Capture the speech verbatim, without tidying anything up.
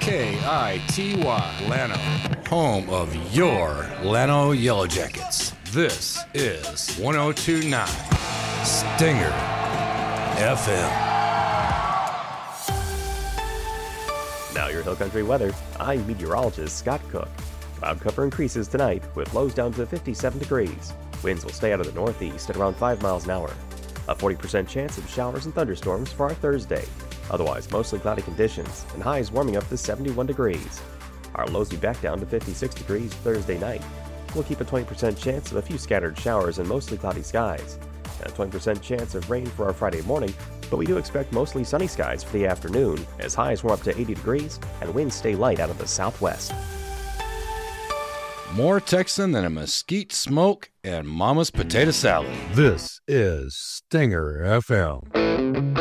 K I T Y, Llano, home of your Llano Yellow Jackets. This is one oh two point nine Stinger F M. Now your Hill Country weather. I'm meteorologist Scott Cook. Cloud cover increases tonight with lows down to fifty-seven degrees. Winds will stay out of the northeast at around five miles an hour. A forty percent chance of showers and thunderstorms for our Thursday. Otherwise, mostly cloudy conditions and highs warming up to seventy-one degrees. Our lows will be back down to fifty-six degrees Thursday night. We'll keep a twenty percent chance of a few scattered showers and mostly cloudy skies. And a twenty percent chance of rain for our Friday morning, but we do expect mostly sunny skies for the afternoon as highs warm up to eighty degrees and winds stay light out of the southwest. More Texan than a mesquite smoke and Mama's potato salad. This is Stinger F M.